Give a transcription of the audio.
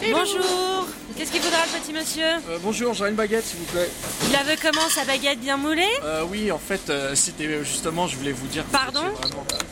Bonjour. Qu'est-ce qu'il faudra le petit monsieur? Bonjour, j'aurais une baguette s'il vous plaît. Il la veut comment, sa baguette bien moulée? Oui, en fait, c'était justement, je voulais vous dire... Pardon?